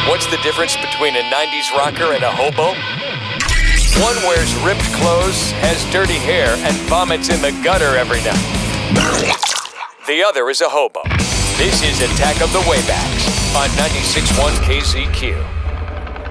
What's the difference between a 90s rocker and a hobo? One wears ripped clothes, has dirty hair, and vomits in the gutter every night. The other is a hobo. This is Attack of the Waybacks on 96.1 KZQ.